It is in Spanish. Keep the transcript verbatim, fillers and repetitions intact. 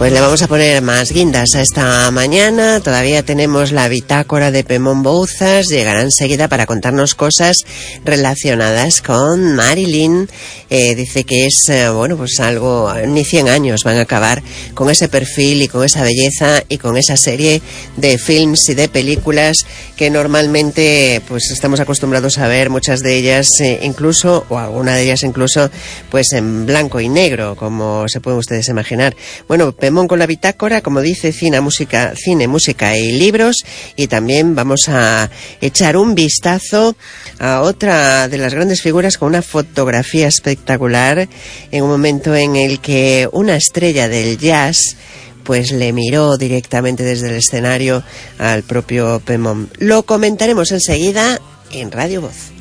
Pues le vamos a poner más guindas a esta mañana. Todavía tenemos la bitácora de Pemón Bouzas. Llegará enseguida para contarnos cosas relacionadas con Marilyn. Eh, dice que es, eh, bueno, pues algo, ni cien años van a acabar con ese perfil y con esa belleza y con esa serie de films y de películas que normalmente pues estamos acostumbrados a ver, muchas de ellas eh, incluso, o alguna de ellas incluso, pues en blanco y negro, como se pueden ustedes imaginar. Bueno, Pemón con la bitácora, como dice, cine, música, cine, música y libros, y también vamos a echar un vistazo a otra de las grandes figuras con una fotografía espectacular, en un momento en el que una estrella del jazz pues le miró directamente desde el escenario al propio Pemón. Lo comentaremos enseguida en Radio Voz.